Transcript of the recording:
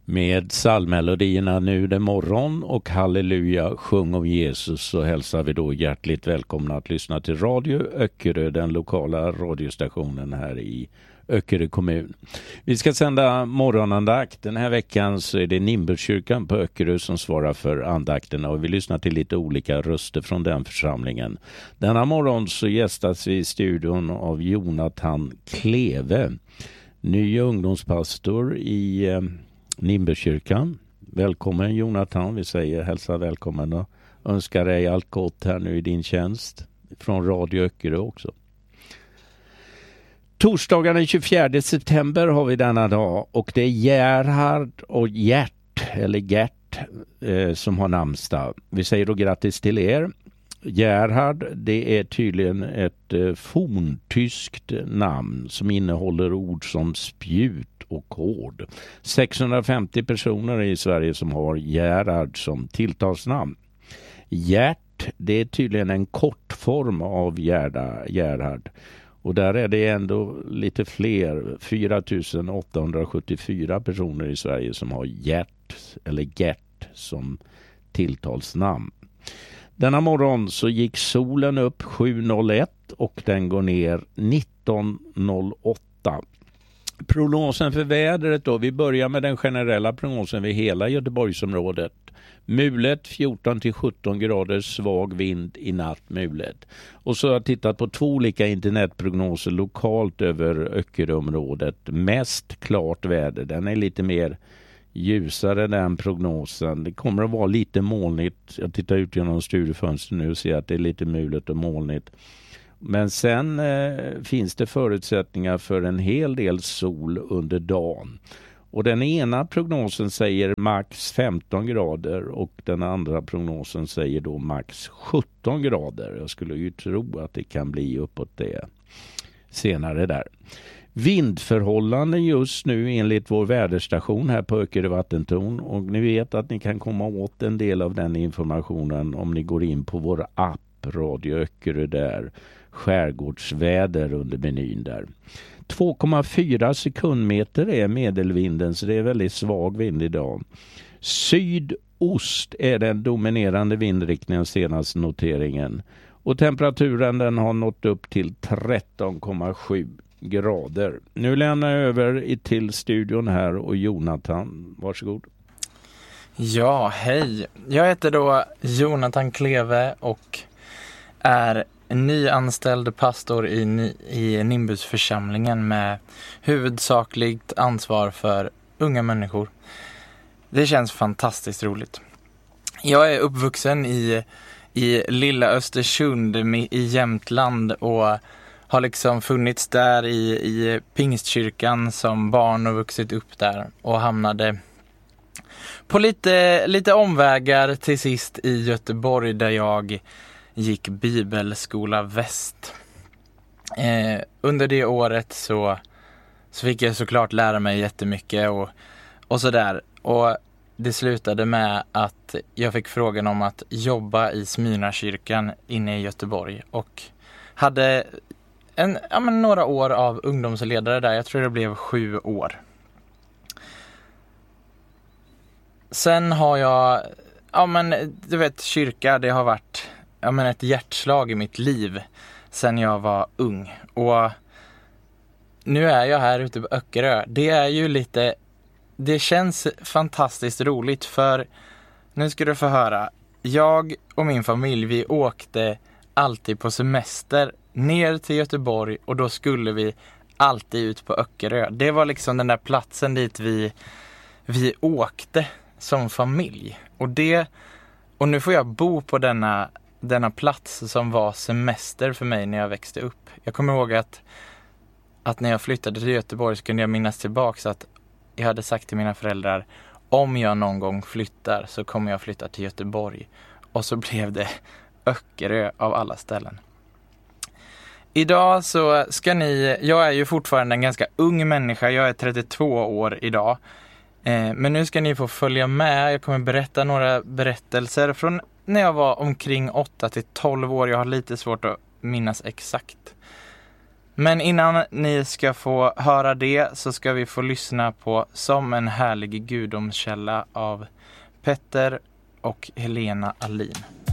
Med psalmmelodierna Nu det morgon och Halleluja, sjung om Jesus, så hälsar vi då hjärtligt välkomna att lyssna till Radio Öckerö, den lokala radiostationen här i Öckerö kommun. Vi ska sända morgonandakt. Den här veckan så är det Nimbuskyrkan på Öckerö som svarar för andakterna, och vi lyssnar till lite olika röster från den församlingen. Denna morgon så gästas vi i studion av Jonathan Kleve, ny ungdomspastor i Nimbuskyrkan. Välkommen Jonathan, vi säger hälsa välkommen och önskar dig allt gott här nu i din tjänst från Radio Öckerö också. Torsdagen den 24 september har vi denna dag, och det är Gerhard och Gert som har namnsdag. Vi säger då grattis till er. Gerhard, det är tydligen ett forntyskt namn som innehåller ord som spjut och kord. 650 personer i Sverige som har Gerhard som tilltalsnamn. Gert, det är tydligen en kortform av Gerhard. Och där är det ändå lite fler, 4874 personer i Sverige som har Gert som tilltalsnamn. Denna morgon så gick solen upp 7.01 och den går ner 19.08. Prognosen för vädret då, vi börjar med den generella prognosen vid hela Göteborgsområdet. Mulet 14-17 grader, svag vind i natt mulet. Och så har jag tittat på 2 olika internetprognoser lokalt över Öckeröområdet. Mest klart väder, den är lite mer ljusare den prognosen. Det kommer att vara lite molnigt. Jag tittar ut genom studiefönstret nu och ser att det är lite mulet och molnigt. Men sen finns det förutsättningar för en hel del sol under dagen. Och den ena prognosen säger max 15 grader och den andra prognosen säger då max 17 grader. Jag skulle ju tro att det kan bli uppåt det senare där. Vindförhållanden just nu enligt vår väderstation här på Öckerö vattentorn, och ni vet att ni kan komma åt en del av den informationen om ni går in på vår app Radio Öckerö där, skärgårdsväder under menyn där. 2,4 sekundmeter är medelvinden, så det är väldigt svag vind idag. Sydost är den dominerande vindriktningen senaste noteringen, och temperaturen den har nått upp till 13,7 grader. Nu lämnar jag över till studion här, och Jonathan, varsågod. Ja, hej. Jag heter då Jonathan Kleve och är nyanställd pastor i Nimbusförsamlingen med huvudsakligt ansvar för unga människor. Det känns fantastiskt roligt. Jag är uppvuxen i lilla Östersund i Jämtland och har liksom funnits där i Pingstkyrkan som barn och vuxit upp där och hamnade på lite omvägar till sist i Göteborg där jag gick Bibelskola Väst. Under det året så fick jag såklart lära mig jättemycket och sådär. Och det slutade med att jag fick frågan om att jobba i Smyrnakyrkan inne i Göteborg och hade några år av ungdomsledare där. Jag tror det blev 7 år. Sen har jag, du vet, kyrka, det har varit ett hjärtslag i mitt liv sen jag var ung. Och nu är jag här ute på Öckerö. Det är ju det känns fantastiskt roligt, för nu ska du få höra. Jag och min familj, vi åkte alltid på semester ner till Göteborg, och då skulle vi alltid ut på Öckerö. Det var liksom den där platsen dit vi åkte som familj. Och nu får jag bo på denna plats som var semester för mig när jag växte upp. Jag kommer ihåg att när jag flyttade till Göteborg så kunde jag minnas tillbaka att jag hade sagt till mina föräldrar: om jag någon gång flyttar så kommer jag flytta till Göteborg. Och så blev det Öckerö av alla ställen. Idag så jag är ju fortfarande en ganska ung människa, jag är 32 år idag. Men nu ska ni få följa med. Jag kommer berätta några berättelser från när jag var omkring 8 till 12 år. Jag har lite svårt att minnas exakt. Men innan ni ska få höra det så ska vi få lyssna på Som en härlig gudomskälla av Petter och Helena Alin.